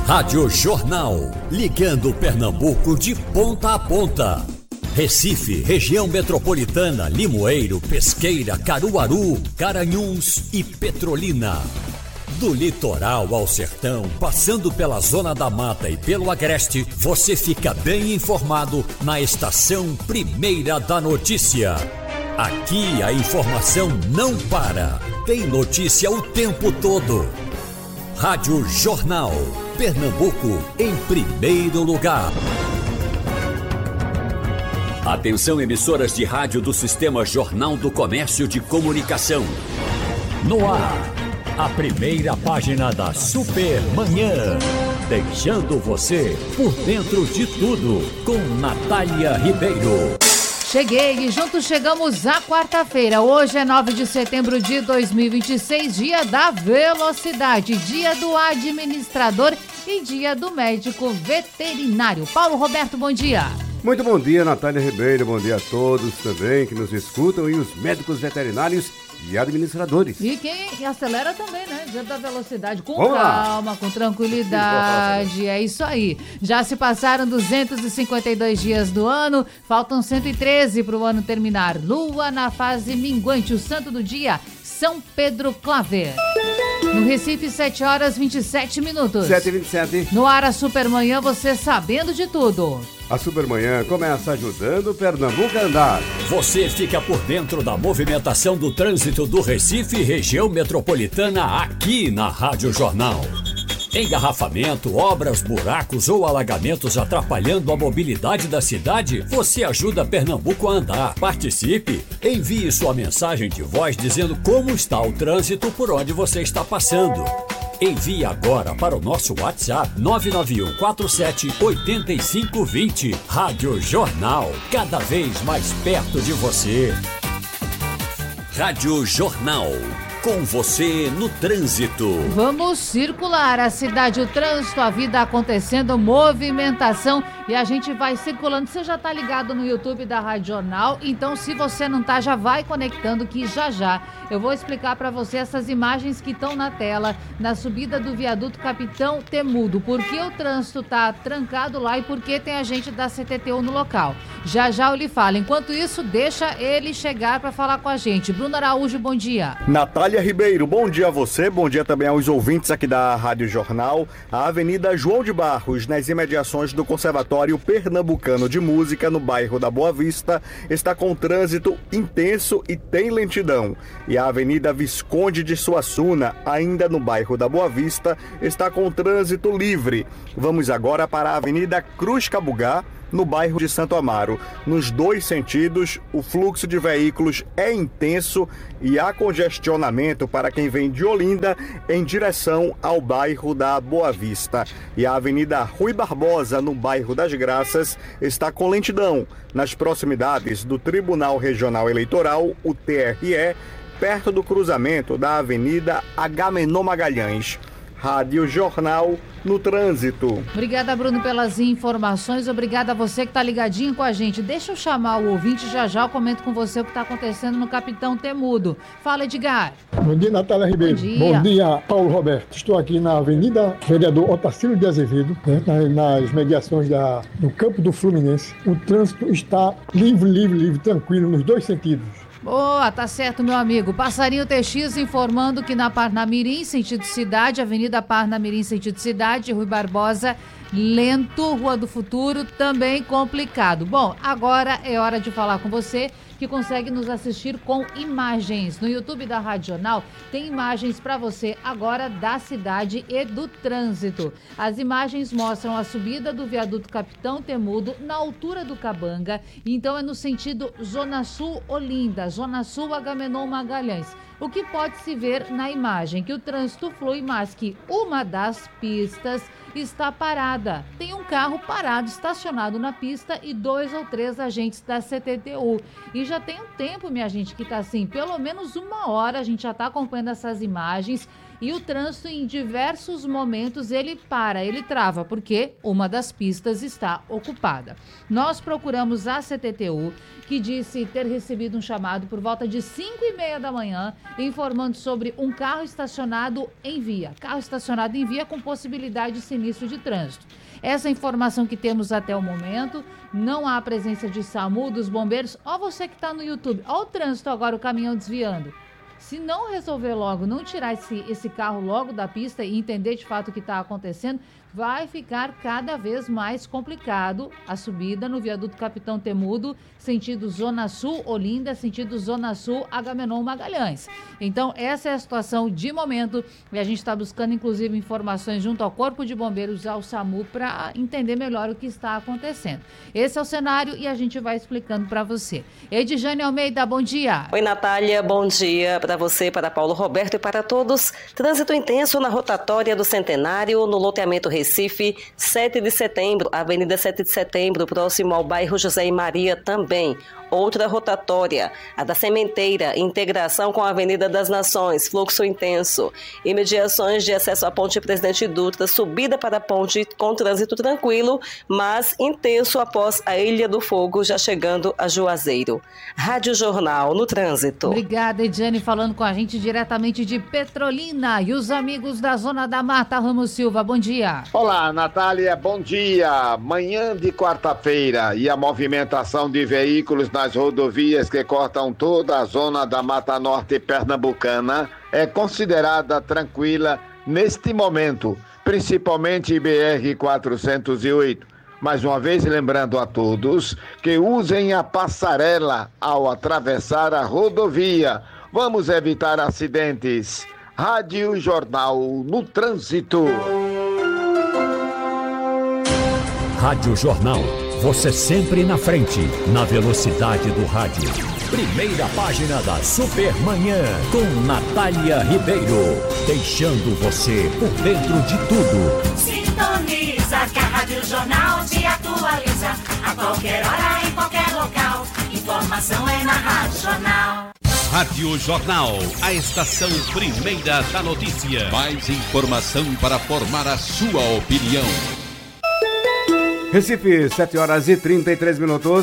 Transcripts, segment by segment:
Rádio Jornal, ligando Pernambuco de ponta a ponta. Recife, região metropolitana, Limoeiro, Pesqueira, Caruaru, Garanhuns e Petrolina. Do litoral ao sertão, passando pela Zona da Mata e pelo Agreste, você fica bem informado na estação Primeira da Notícia. Aqui a informação não para, tem notícia o tempo todo. Rádio Jornal, Pernambuco em primeiro lugar. Atenção, emissoras de rádio do Sistema Jornal do Comércio de Comunicação. No ar, a primeira página da Super Manhã. Deixando você por dentro de tudo, com Natália Ribeiro. Cheguei e juntos chegamos à quarta-feira. Hoje é 9 de setembro de 2026, dia da velocidade, dia do administrador e dia do médico veterinário. Paulo Roberto, bom dia. Muito bom dia, Natália Ribeiro, bom dia a todos também que nos escutam e os médicos veterinários e administradores. E quem acelera também, né? Dia da velocidade, com Vamos calma, lá. com tranquilidade, é isso aí. Já se passaram 252 dias do ano, faltam 113 para o ano terminar. Lua na fase minguante, o santo do dia, São Pedro Claver. No Recife, 7 horas 27 minutos. 7h27. No ar, a Supermanhã, você sabendo de tudo. A Supermanhã começa ajudando Pernambuco a andar. Você fica por dentro da movimentação do trânsito do Recife e região metropolitana aqui na Rádio Jornal. Engarrafamento, obras, buracos ou alagamentos atrapalhando a mobilidade da cidade? Você ajuda Pernambuco a andar. Participe! Envie sua mensagem de voz dizendo como está o trânsito por onde você está passando. Envie agora para o nosso WhatsApp 991478520. Rádio Jornal, cada vez mais perto de você. Rádio Jornal, com você no trânsito. Vamos circular a cidade, o trânsito, a vida acontecendo, movimentação e a gente vai circulando. Você já tá ligado no YouTube da Rádio Jornal, então se você não tá, já vai conectando que já eu vou explicar para você essas imagens que estão na tela, na subida do viaduto Capitão Temudo, por que o trânsito tá trancado lá e por que tem a gente da CTTU no local. Já eu lhe falo. Enquanto isso, deixa ele chegar para falar com a gente. Bruno Araújo, bom dia. Natália Ribeiro, bom dia a você, bom dia também aos ouvintes aqui da Rádio Jornal. A Avenida João de Barros, nas imediações do Conservatório Pernambucano de Música, no bairro da Boa Vista, está com trânsito intenso e tem lentidão. E a Avenida Visconde de Suassuna, ainda no bairro da Boa Vista, está com trânsito livre. Vamos agora para a Avenida Cruz Cabugá, no bairro de Santo Amaro. Nos dois sentidos, o fluxo de veículos é intenso e há congestionamento para quem vem de Olinda em direção ao bairro da Boa Vista. E a Avenida Rui Barbosa, no bairro das Graças, está com lentidão nas proximidades do Tribunal Regional Eleitoral, o TRE, perto do cruzamento da Avenida Agamenon Magalhães. Rádio Jornal no trânsito. Obrigada, Bruno, pelas informações. Obrigada a você que está ligadinho com a gente. Deixa eu chamar o ouvinte, já eu comento com você o que está acontecendo no Capitão Temudo. Fala, Edgar. Bom dia, Natália Ribeiro. Bom dia, Paulo Roberto. Estou aqui na Avenida Vereador Otacílio de Azevedo, né, nas mediações do campo do Fluminense. O trânsito está livre, tranquilo, nos dois sentidos. Boa, tá certo, meu amigo. Passarinho TX informando que na Parnamirim, sentido cidade, Avenida Parnamirim, sentido cidade, Rui Barbosa, lento, Rua do Futuro, também complicado. Bom, agora é hora de falar com você que consegue nos assistir com imagens. No YouTube da Rádio Jornal tem imagens para você agora da cidade e do trânsito. As imagens mostram a subida do viaduto Capitão Temudo na altura do Cabanga, então é no sentido Zona Sul Olinda, Zona Sul Agamenon Magalhães. O que pode se ver na imagem? Que o trânsito flui, mas que uma das pistas está parada. Tem um carro parado, estacionado na pista e 2 ou 3 agentes da CTTU. E já tem um tempo, minha gente, que está assim, pelo menos 1 hora, a gente já está acompanhando essas imagens e o trânsito em diversos momentos ele trava, porque uma das pistas está ocupada. Nós procuramos a CTTU, que disse ter recebido um chamado por volta de 5h30 da manhã, informando sobre um carro estacionado em via com possibilidade de sinistro de trânsito. Essa informação que temos até o momento, não há presença de SAMU, dos bombeiros. Ó, você que está no YouTube, ó o trânsito agora, o caminhão desviando. Se não resolver logo, não tirar esse carro logo da pista e entender de fato o que está acontecendo, vai ficar cada vez mais complicado a subida no viaduto Capitão Temudo, sentido Zona Sul, Olinda, sentido Zona Sul, Agamenon, Magalhães. Então, essa é a situação de momento e a gente está buscando, inclusive, informações junto ao Corpo de Bombeiros, ao SAMU, para entender melhor o que está acontecendo. Esse é o cenário e a gente vai explicando para você. Edjane Almeida, bom dia. Oi, Natália, bom dia para você, para Paulo Roberto e para todos. Trânsito intenso na rotatória do Centenário, no loteamento Recife, 7 de setembro, Avenida 7 de setembro, próximo ao bairro José e Maria também. Outra rotatória, a da Sementeira, integração com a Avenida das Nações, fluxo intenso. Imediações de acesso à Ponte Presidente Dutra, subida para a ponte com trânsito tranquilo, mas intenso após a Ilha do Fogo, já chegando a Juazeiro. Rádio Jornal no trânsito. Obrigada, Ediane, falando com a gente diretamente de Petrolina. E os amigos da Zona da Mata, Ramos Silva, bom dia. Olá, Natália, bom dia. Manhã de quarta-feira e a movimentação de veículos nas rodovias que cortam toda a zona da Mata Norte pernambucana é considerada tranquila neste momento, principalmente BR-408. Mais uma vez lembrando a todos que usem a passarela ao atravessar a rodovia. Vamos evitar acidentes. Rádio Jornal no Trânsito. Rádio Jornal. Você sempre na frente, na velocidade do rádio. Primeira página da Supermanhã, com Natália Ribeiro. Deixando você por dentro de tudo. Sintoniza que a Rádio Jornal te atualiza. A qualquer hora, em qualquer local. Informação é na Rádio Jornal. Rádio Jornal, a estação primeira da notícia. Mais informação para formar a sua opinião. Recife, 7h33.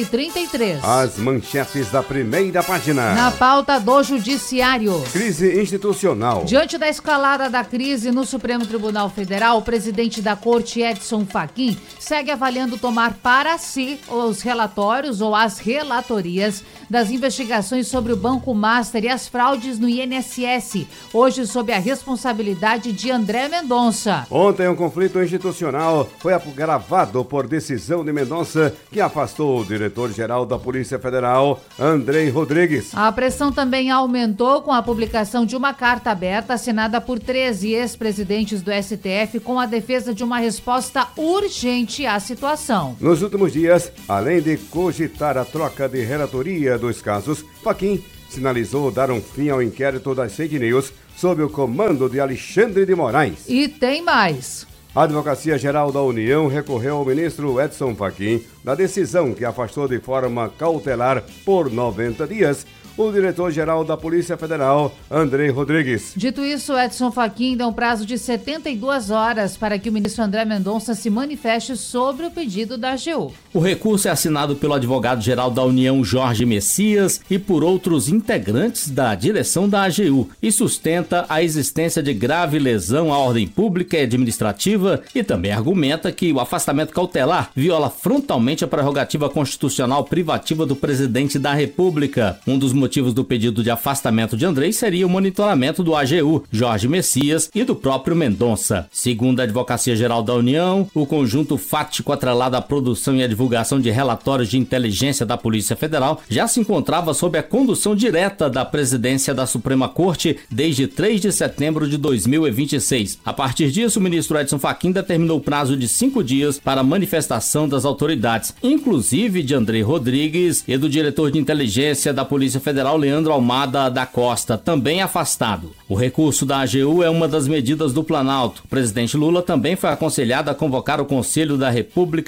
7h33. As manchetes da primeira página. Na pauta do Judiciário. Crise institucional. Diante da escalada da crise no Supremo Tribunal Federal, o presidente da Corte, Edson Fachin, segue avaliando tomar para si os relatórios ou as relatorias das investigações sobre o Banco Master e as fraudes no INSS, hoje sob a responsabilidade de André Mendonça. Ontem, um conflito institucional foi agravado por decisão de Mendonça, que afastou o diretor-geral da Polícia Federal, Andrei Rodrigues. A pressão também aumentou com a publicação de uma carta aberta assinada por 13 ex-presidentes do STF com a defesa de uma resposta urgente à situação. Nos últimos dias, além de cogitar a troca de relatoria dos casos, Fachin sinalizou dar um fim ao inquérito das fake news sob o comando de Alexandre de Moraes. E tem mais. A Advocacia Geral da União recorreu ao ministro Edson Fachin da decisão que afastou de forma cautelar por 90 dias o diretor-geral da Polícia Federal, Andrei Rodrigues. Dito isso, Edson Fachin deu um prazo de 72 horas para que o ministro André Mendonça se manifeste sobre o pedido da AGU. O recurso é assinado pelo advogado-geral da União, Jorge Messias, e por outros integrantes da direção da AGU, e sustenta a existência de grave lesão à ordem pública e administrativa e também argumenta que o afastamento cautelar viola frontalmente a prerrogativa constitucional privativa do presidente da República. Um dos motivos do pedido de afastamento de Andrei seria o monitoramento do AGU, Jorge Messias, e do próprio Mendonça. Segundo a Advocacia Geral da União, o conjunto fático atrelado à produção e à divulgação de relatórios de inteligência da Polícia Federal já se encontrava sob a condução direta da presidência da Suprema Corte desde 3 de setembro de 2026. A partir disso, o ministro Edson Fachin determinou o prazo de 5 dias para a manifestação das autoridades, inclusive de Andrei Rodrigues e do diretor de inteligência da Polícia Federal, Leandro Almada da Costa, também afastado. O recurso da AGU é uma das medidas do Planalto. O presidente Lula também foi aconselhado a convocar o Conselho da República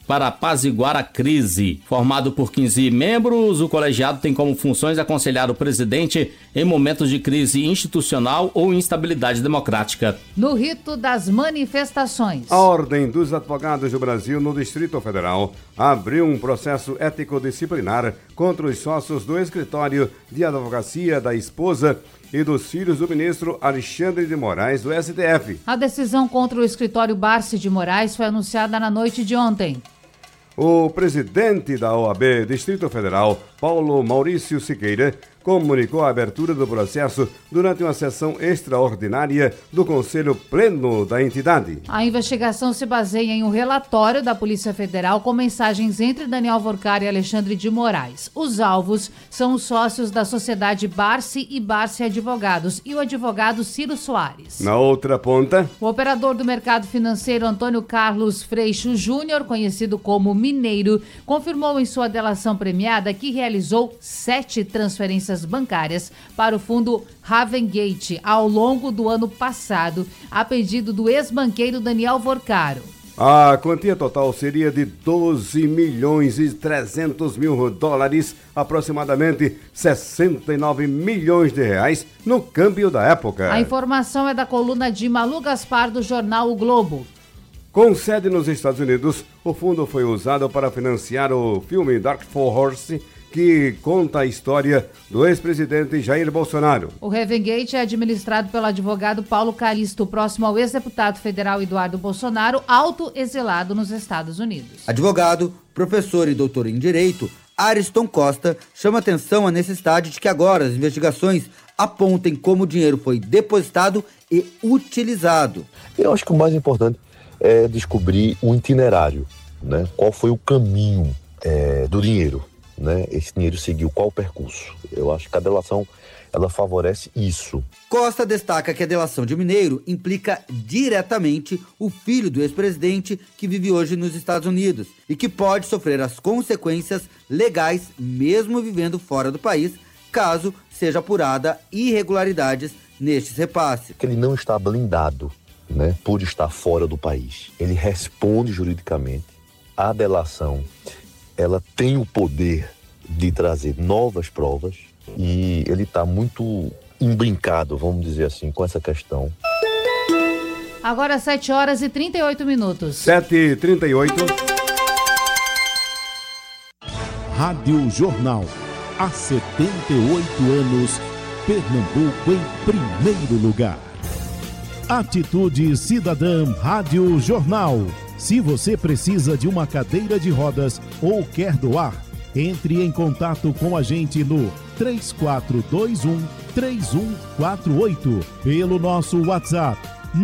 para apaziguar a crise. Formado por 15 membros, o colegiado tem como funções aconselhar o presidente em momentos de crise institucional ou instabilidade democrática. No rito das manifestações. A Ordem dos Advogados do Brasil, no Distrito Federal, abriu um processo ético-disciplinar contra os sócios do escritório de advocacia da esposa e dos filhos do ministro Alexandre de Moraes, do STF. A decisão contra o escritório Barsi de Moraes foi anunciada na noite de ontem. O presidente da OAB Distrito Federal, Paulo Maurício Siqueira, comunicou a abertura do processo durante uma sessão extraordinária do Conselho Pleno da entidade. A investigação se baseia em um relatório da Polícia Federal com mensagens entre Daniel Vorcar e Alexandre de Moraes. Os alvos são os sócios da sociedade Barsi e Barsi Advogados e o advogado Ciro Soares. Na outra ponta, o operador do mercado financeiro Antônio Carlos Freixo Júnior, conhecido como Mineiro, confirmou em sua delação premiada que realizou 7 transferências bancárias para o fundo Ravengate ao longo do ano passado, a pedido do ex-banqueiro Daniel Vorcaro. A quantia total seria de 12 milhões e 300 mil dólares, aproximadamente 69 milhões de reais, no câmbio da época. A informação é da coluna de Malu Gaspar do jornal O Globo. Com sede nos Estados Unidos, o fundo foi usado para financiar o filme Dark Horse, que conta a história do ex-presidente Jair Bolsonaro. O Ravengate é administrado pelo advogado Paulo Calisto, próximo ao ex-deputado federal Eduardo Bolsonaro, autoexilado nos Estados Unidos. Advogado, professor e doutor em Direito, Ariston Costa chama atenção à necessidade de que agora as investigações apontem como o dinheiro foi depositado e utilizado. Eu acho que o mais importante é descobrir o itinerário, né? Qual foi o caminho do dinheiro. Né? Esse dinheiro seguiu qual percurso? Eu acho que a delação ela favorece isso. Costa destaca que a delação de Mineiro implica diretamente o filho do ex-presidente que vive hoje nos Estados Unidos e que pode sofrer as consequências legais mesmo vivendo fora do país, caso seja apurada irregularidades nestes repasses. Ele não está blindado, né, por estar fora do país. Ele responde juridicamente. A delação ela tem o poder de trazer novas provas e ele está muito embrincado, vamos dizer assim, com essa questão. Agora 7 horas e 38 minutos. 7h38. Rádio Jornal. Há 78 anos, Pernambuco em primeiro lugar. Atitude Cidadã Rádio Jornal. Se você precisa de uma cadeira de rodas ou quer doar, entre em contato com a gente no 3421-3148, pelo nosso WhatsApp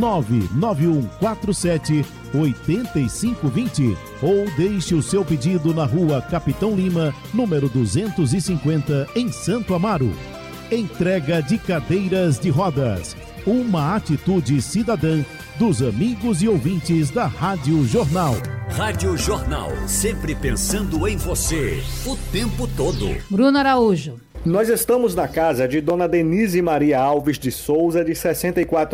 99147-8520 ou deixe o seu pedido na rua Capitão Lima, número 250, em Santo Amaro. Entrega de cadeiras de rodas. Uma atitude cidadã dos amigos e ouvintes da Rádio Jornal. Rádio Jornal, sempre pensando em você, o tempo todo. Bruno Araújo. Nós estamos na casa de Dona Denise Maria Alves de Souza, de 64